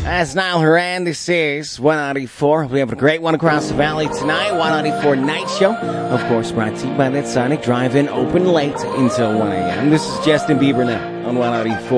That's Niall Horan. This is 194. We have a great one across the valley tonight. 194 Night Show. Of course, brought to you by that Sonic Drive-In, open late until 1 a.m. This is Justin Bieber now on 194.